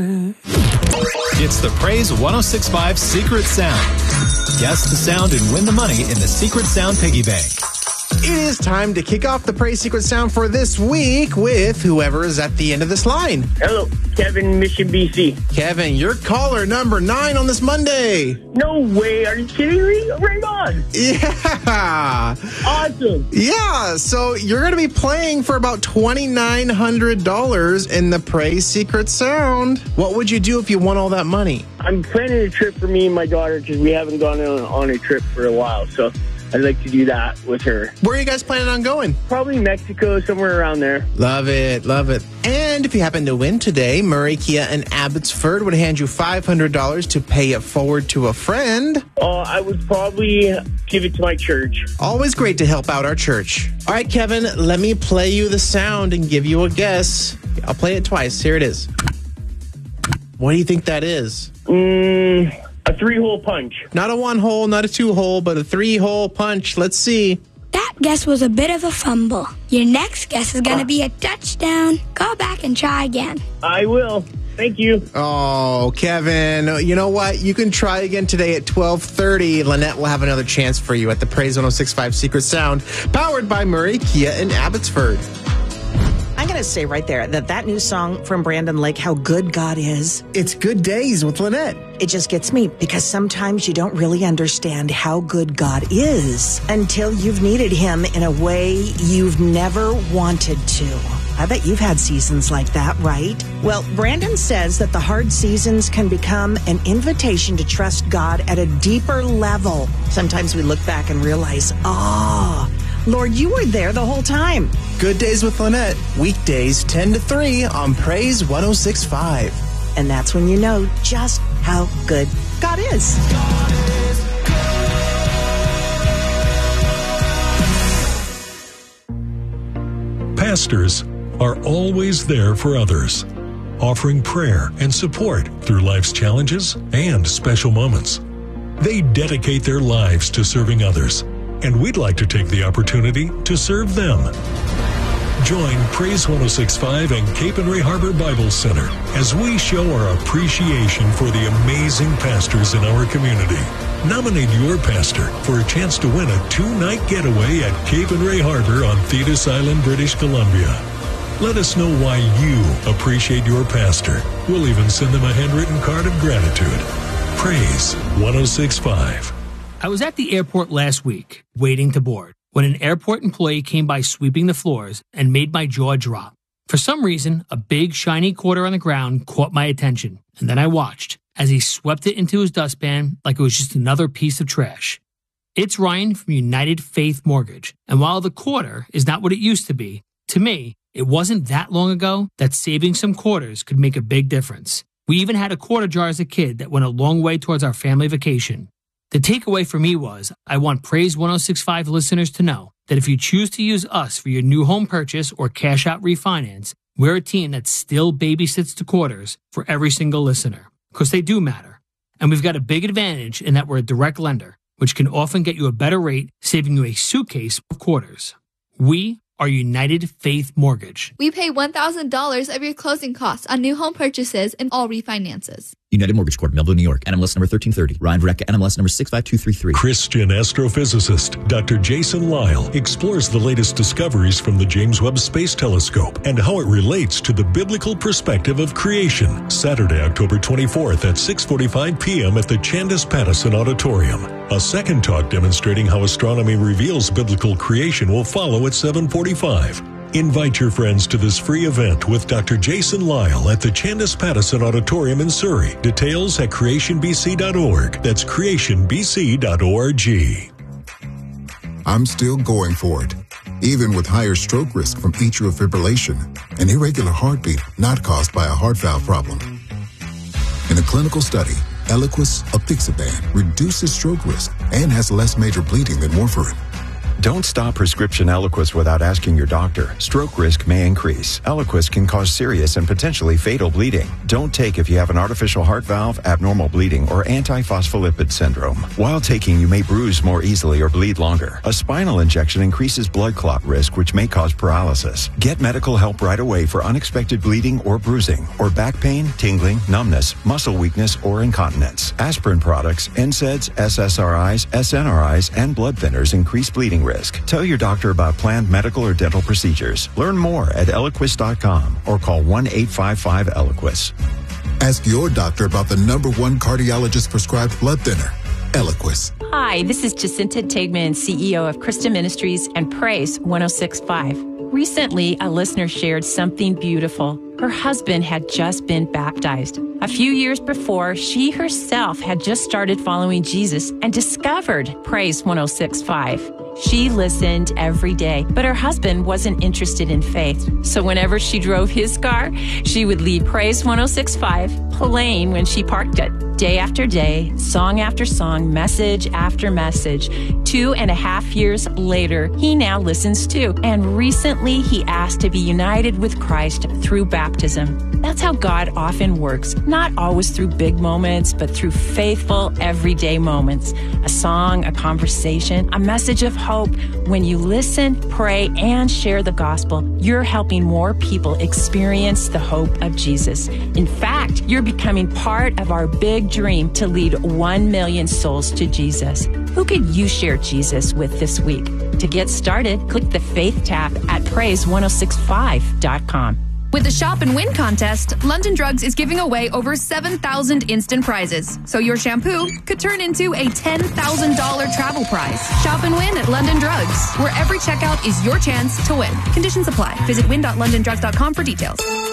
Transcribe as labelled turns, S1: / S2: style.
S1: It's the Praise 106.5 Secret Sound. Guess the sound and win the money in the Secret Sound Piggy Bank.
S2: It is time to kick off the Praise Secret Sound for this week with whoever is at the end of this line.
S3: Hello, Kevin, Mission, BC.
S2: Kevin, you're caller number 9 on this Monday.
S3: No way. Are you kidding me? Right on.
S2: Yeah.
S3: Awesome.
S2: Yeah. So you're going to be playing for about $2,900 in the Praise Secret Sound. What would you do if you won all that money?
S3: I'm planning a trip for me and my daughter because we haven't gone on a trip for a while. So I'd like to do that with her.
S2: Where are you guys planning on going?
S3: Probably Mexico, somewhere around there.
S2: Love it. Love it. And if you happen to win today, Murray Kia in Abbotsford would hand you $500 to pay it forward to a friend.
S3: I would probably give it to my church.
S2: Always great to help out our church. All right, Kevin, let me play you the sound and give you a guess. I'll play it twice. Here it is. What do you think that is?
S3: A 3-hole punch.
S2: Not a 1-hole, not a 2-hole, but a 3-hole punch. Let's see.
S4: That guess was a bit of a fumble. Your next guess is going to be a touchdown. Go back and try again.
S3: I will. Thank you.
S2: Oh, Kevin, you know what? You can try again today at 12:30. Lynette will have another chance for you at the Praise 106.5 Secret Sound, powered by Murray Kia in Abbotsford.
S5: I'm going to say right there that new song from Brandon Lake, How Good God Is.
S2: It's Good Days with Lynette.
S5: It just gets me because sometimes you don't really understand how good God is until you've needed him in a way you've never wanted to. I bet you've had seasons like that, right? Well, Brandon says that the hard seasons can become an invitation to trust God at a deeper level. Sometimes we look back and realize, Lord, you were there the whole time.
S2: Good Days with Lynette, weekdays 10 to 3 on Praise 106.5.
S5: And that's when you know just how good God is.
S6: Pastors are always there for others, offering prayer and support through life's challenges and special moments. They dedicate their lives to serving others, and we'd like to take the opportunity to serve them. Join Praise 106.5 and Cape and Ray Harbor Bible Center as we show our appreciation for the amazing pastors in our community. Nominate your pastor for a chance to win a 2-night getaway at Cape and Ray Harbor on Thetis Island, British Columbia. Let us know why you appreciate your pastor. We'll even send them a handwritten card of gratitude. Praise 106.5.
S7: I was at the airport last week, waiting to board, when an airport employee came by sweeping the floors and made my jaw drop. For some reason, a big shiny quarter on the ground caught my attention, and then I watched as he swept it into his dustpan like it was just another piece of trash. It's Ryan from United Faith Mortgage, and while the quarter is not what it used to be, to me, it wasn't that long ago that saving some quarters could make a big difference. We even had a quarter jar as a kid that went a long way towards our family vacation. The takeaway for me was, I want Praise 106.5 listeners to know that if you choose to use us for your new home purchase or cash out refinance, we're a team that still babysits the quarters for every single listener, because they do matter. And we've got a big advantage in that we're a direct lender, which can often get you a better rate, saving you a suitcase of quarters. We are United Faith Mortgage.
S8: We pay $1,000 of your closing costs on new home purchases and all refinances.
S9: United Mortgage Corp, Melville, New York. NMLS number 1330. Ryan Vreca, NMLS number 65233.
S6: Christian astrophysicist Dr. Jason Lyle explores the latest discoveries from the James Webb Space Telescope and how it relates to the biblical perspective of creation. Saturday, October 24th at 6:45 p.m. at the Chandis Pattison Auditorium. A second talk demonstrating how astronomy reveals biblical creation will follow at 7:45. Invite your friends to this free event with Dr. Jason Lyle at the Chandis Pattison Auditorium in Surrey. Details at creationbc.org. That's creationbc.org.
S10: I'm still going for it, even with higher stroke risk from atrial fibrillation, an irregular heartbeat not caused by a heart valve problem. In a clinical study, Eliquis apixaban reduces stroke risk and has less major bleeding than warfarin.
S11: Don't stop prescription Eliquis without asking your doctor. Stroke risk may increase. Eliquis can cause serious and potentially fatal bleeding. Don't take if you have an artificial heart valve, abnormal bleeding, or antiphospholipid syndrome. While taking, you may bruise more easily or bleed longer. A spinal injection increases blood clot risk, which may cause paralysis. Get medical help right away for unexpected bleeding or bruising, or back pain, tingling, numbness, muscle weakness, or incontinence. Aspirin products, NSAIDs, SSRIs, SNRIs, and blood thinners increase bleeding risk. Tell your doctor about planned medical or dental procedures. Learn more at Eliquis.com or call 1-855-ELIQUIS.
S10: Ask your doctor about the #1 cardiologist prescribed blood thinner, Eliquis.
S12: Hi, this is Jacinta Tigman, CEO of Christa Ministries and Praise 106.5. Recently, a listener shared something beautiful. Her husband had just been baptized. A few years before, she herself had just started following Jesus and discovered Praise 106.5. She listened every day, but her husband wasn't interested in faith. So whenever she drove his car, she would leave Praise 106.5 playing when she parked it. Day after day, song after song, message after message. 2.5 years later, he now listens too. And recently, he asked to be united with Christ through baptism. That's how God often works, not always through big moments, but through faithful, everyday moments. A song, a conversation, a message of hope. When you listen, pray, and share the gospel, you're helping more people experience the hope of Jesus. In fact, you're becoming part of our big dream to lead 1 million souls to Jesus. Who could you share Jesus with this week? To get started, click the Faith tab at praise1065.com.
S13: With the Shop and Win contest, London Drugs is giving away over 7,000 instant prizes. So your shampoo could turn into a $10,000 travel prize. Shop and win at London Drugs, where every checkout is your chance to win. Conditions apply. Visit win.londondrugs.com for details.